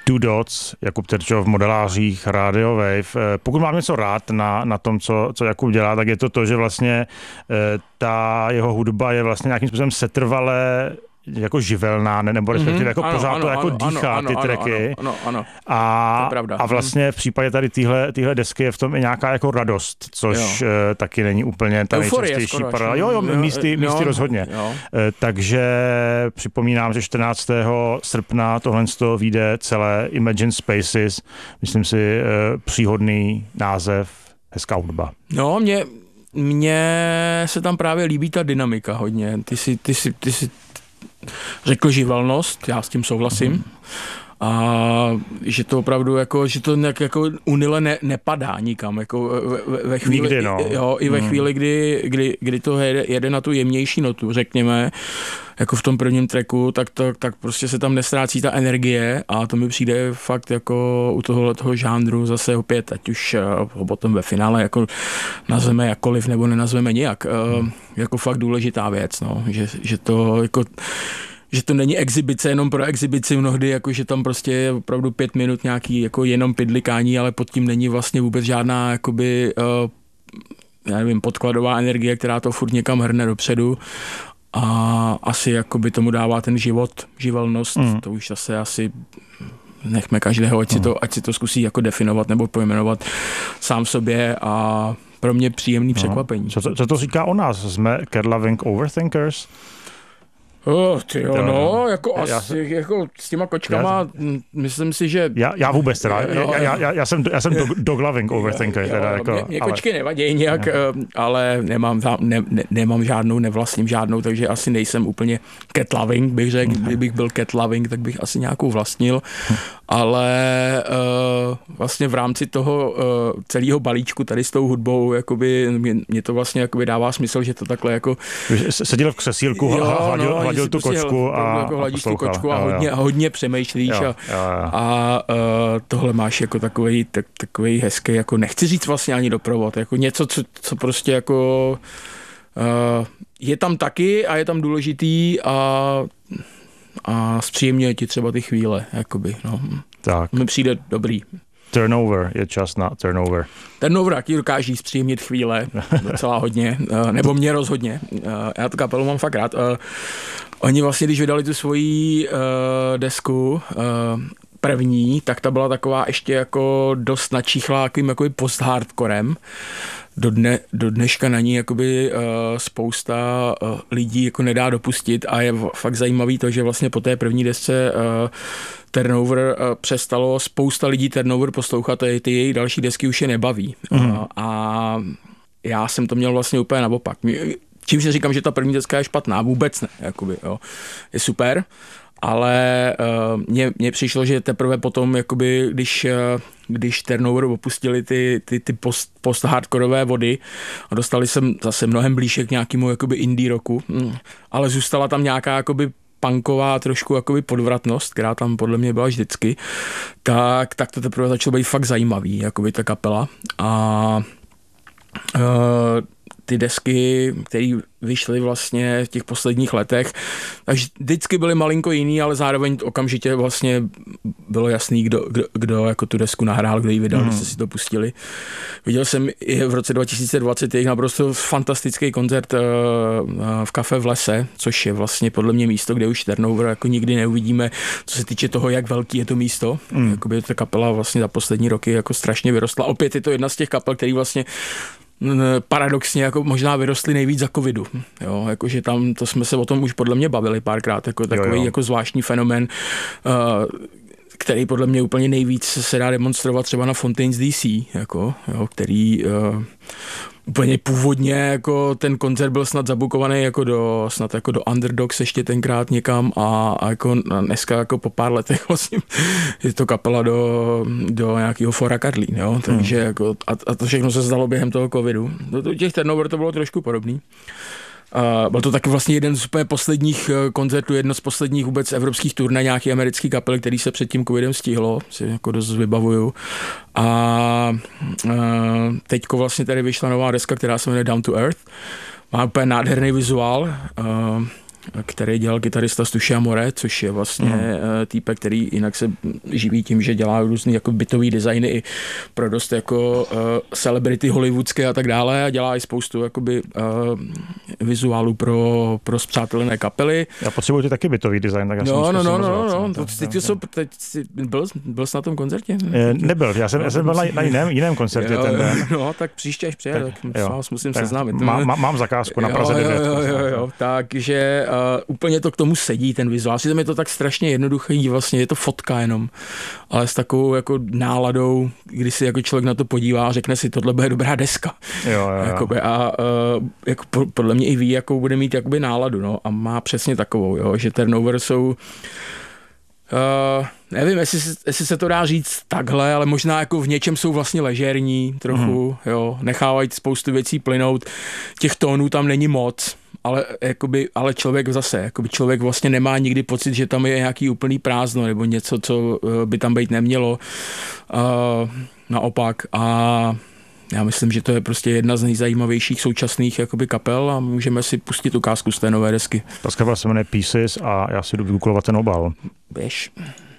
Two Dots, Jakub Terčov v modelářích Radio Wave. Pokud mám něco rád na tom, co Jakub dělá, tak je to, že vlastně ta jeho hudba je vlastně nějakým způsobem setrvalé jako živelná, nebo respektive jako pořád to jako dýchá ty tracky. Ano. A vlastně v případě tady téhle desky je v tom i nějaká jako radost, což taky není úplně ta nejčastější paralela. Jo, místy rozhodně. Takže připomínám, že 14. srpna tohle vyjde celé Imagine Spaces. Myslím si příhodný název, hezká hudba. No, mně se tam právě líbí ta dynamika hodně. Ty si řekl živelnost, já s tím souhlasím. A že to opravdu jako, že to nějak jako unile nepadá nikam, jako ve chvíli, nikdy, no. Jo, i ve chvíli, kdy to jede na tu jemnější notu, řekněme, jako v tom prvním tracku, tak prostě se tam nestrácí ta energie a to mi přijde fakt jako u toho žánru zase opět, ať už ho potom ve finále jako nazveme jakkoliv nebo nenazveme nijak, jako fakt důležitá věc, no, že to jako že to není exibice jenom pro exibici mnohdy, jako že tam prostě je opravdu 5 minut nějaký jako jenom pidlikání, ale pod tím není vlastně vůbec žádná jakoby, já nevím, podkladová energie, která to furt někam hrne dopředu a asi jakoby tomu dává ten živelnost, to už zase asi nechme každého, ať si to zkusí jako definovat nebo pojmenovat sám sobě a pro mě příjemný překvapení. Co to říká o nás? Jsme cat-loving overthinkers? Jako asi jako s těma kočkama, myslím si, že... Já vůbec teda, já jsem dog-loving overthinker. Mě kočky nevadí nějak, ale nemám žádnou, nevlastním žádnou, takže asi nejsem úplně cat-loving, bych řekl. Kdybych byl cat-loving, tak bych asi nějakou vlastnil, ale vlastně v rámci toho celého balíčku tady s tou hudbou, jakoby, mě to vlastně jakoby dává smysl, že to takhle jako... Seděl v křesílku, hladil tu kočku a hladíš tu kočku a hodně přemýšlíš a tohle máš jako takový hezký, jako nechci říct vlastně ani doprovod, jako něco, co prostě jako je tam taky a je tam důležitý a zpříjemňuje ti třeba ty chvíle, jakoby, no. Tak. Mi přijde dobrý. Turnover, je čas na turnover. Turnover, jaký dokáží zpříjemnit chvíle, docela hodně, nebo mě rozhodně. Já tu kapelu mám fakt rád. Oni vlastně, když vydali tu svoji desku, první, tak ta byla taková ještě jako dost načíchlá jakým jakoby post-hardcorem. Do dneška na ní jakoby spousta lidí jako nedá dopustit a je fakt zajímavý to, že vlastně po té první desce Turnover přestalo spousta lidí Turnover poslouchat a ty její další desky už je nebaví. A já jsem to měl vlastně úplně naopak. Čímž neříkám, že ta první deska je špatná, vůbec ne. Jakoby, jo. Je super, ale mně přišlo, že teprve potom, jakoby, když Turnover opustili ty post-hardkorové vody a dostali jsem zase mnohem blíže k nějakému jakoby indie rocku, ale zůstala tam nějaká jakoby punková trošku jakoby podvratnost, která tam podle mě byla vždycky, tak to teprve začalo být fakt zajímavý, jakoby ta kapela a ty desky, které vyšly vlastně v těch posledních letech, takže vždycky byly malinko jiný, ale zároveň okamžitě vlastně bylo jasný, kdo jako tu desku nahrál, kdo ji vydal, když jste si to pustili. Viděl jsem i v roce 2020 jejich naprosto fantastický koncert v Kafe v lese, což je vlastně podle mě místo, kde už Turnover jako nikdy neuvidíme, co se týče toho, jak velký je to místo. Jakoby ta kapela vlastně za poslední roky jako strašně vyrostla. Opět je to jedna z těch kapel, který vlastně paradoxně jako možná vyrostly nejvíc za covidu. Jo, jakože tam, to jsme se o tom už podle mě bavili párkrát, jako takový jako zvláštní fenomén, který podle mě úplně nejvíc se dá demonstrovat třeba na Fontaines DC, jako, jo, který úplně původně jako ten koncert byl snad zabukovaný jako do Underdogs ještě tenkrát někam a jako dneska jako po pár letech vlastně je to kapela do nějakého Fora Karlín, jo, takže jako a to všechno se stalo během toho covidu. Do těch Turnover to bylo trošku podobný. Byl to taky vlastně jeden z úplně posledních koncertů, jedno z posledních vůbec evropských turné nějaký americký kapely, který se před tím covidem stihlo, si jako dost vybavuju. A teďko vlastně tady vyšla nová deska, která se jmenuje Down to Earth. Má úplně nádherný vizuál. který dělal kytarista Stushia More, což je vlastně týpek, který jinak se živí tím, že dělá různý jako bytový designy i pro dost jako celebrity hollywoodské a tak dále a dělá i spoustu jakoby vizuálů pro spřátelené kapely. Já potřebuji ty taky bytový design, tak já jsem byl jsi na tom koncertě? Nebyl, já jsem byl na jiném koncertě ten den. No, tak příště, až přijde, tak vás musím seznámit. Mám zakázku na Praze 9. Jo, takže úplně to k tomu sedí, ten vizuál. Tam je to tak strašně jednoduchý, vlastně je to fotka jenom, ale s takovou jako náladou, kdy si jako člověk na to podívá a řekne si, tohle bude dobrá deska. Jo. Jakoby, a jako podle mě i ví, jakou bude mít jakoby náladu, no, a má přesně takovou, jo, že Turnover jsou nevím, jestli se to dá říct takhle, ale možná jako v něčem jsou vlastně ležérní trochu, jo, nechávají spoustu věcí plynout, těch tónů tam není moc, ale člověk člověk vlastně nemá nikdy pocit, že tam je nějaký úplný prázdno nebo něco, co by tam být nemělo, naopak a já myslím, že to je prostě jedna z nejzajímavějších současných jakoby kapel a můžeme si pustit ukázku z té nové desky. Ta skladba se jmenuje Pieces a já si jdu vygooglovat ten obal. Běž.